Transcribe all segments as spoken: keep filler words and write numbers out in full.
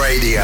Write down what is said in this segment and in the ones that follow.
Radio.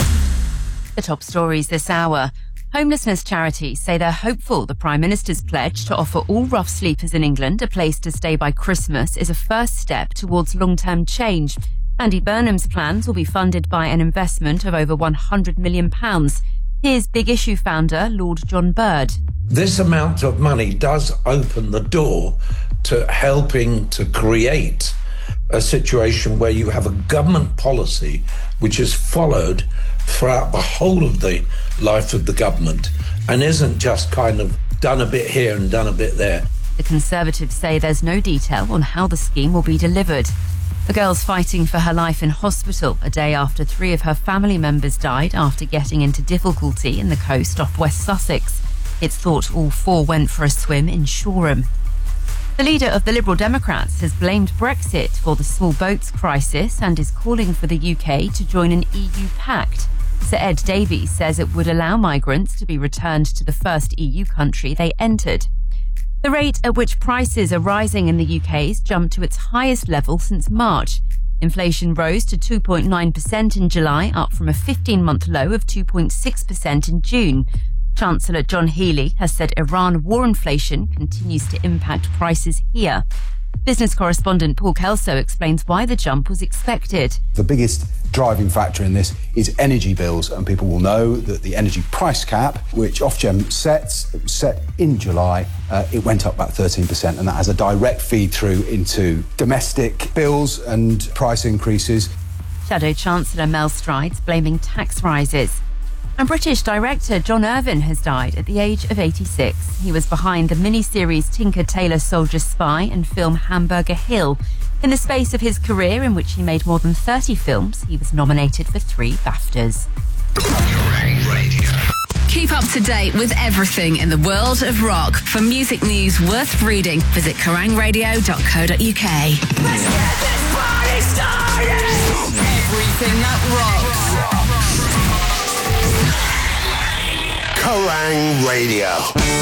The top stories this hour. Homelessness charities say they're hopeful the Prime Minister's pledge to offer all rough sleepers in England a place to stay by Christmas is a first step towards long-term change. Andy Burnham's plans will be funded by an investment of over one hundred million pounds. Here's Big Issue founder Lord John Bird. This amount of money does open the door to helping to create a situation where you have a government policy which is followed throughout the whole of the life of the government and isn't just kind of done a bit here and done a bit there. The Conservatives say there's no detail on how the scheme will be delivered. A girl's fighting for her life in hospital a day after three of her family members died after getting into difficulty in the coast off West Sussex. It's thought all four went for a swim in Shoreham. The leader of the Liberal Democrats has blamed Brexit for the small boats crisis and is calling for the U K to join an E U pact. Sir Ed Davies says it would allow migrants to be returned to the first E U country they entered. The rate at which prices are rising in the U K has jumped to its highest level since March. Inflation rose to two point nine percent in July, up from a fifteen-month low of two point six percent in June. Chancellor John Healey has said Iran war inflation continues to impact prices here. Business correspondent Paul Kelso explains why the jump was expected. The biggest driving factor in this is energy bills, and people will know that the energy price cap, which Ofgem sets, it was set in July, uh, it went up about thirteen percent, and that has a direct feed through into domestic bills and price increases. Shadow Chancellor Mel Strides blaming tax rises. And British director John Irvine has died at the age of eighty-six. He was behind the miniseries Tinker Tailor Soldier Spy and film Hamburger Hill. In the space of his career, in which he made more than thirty films, he was nominated for three BAFTAs. Keep up to date with everything in the world of rock. For music news worth reading, visit kerrang radio dot co dot uk. Let's get this party started! Everything that rocks. Kerrang Radio.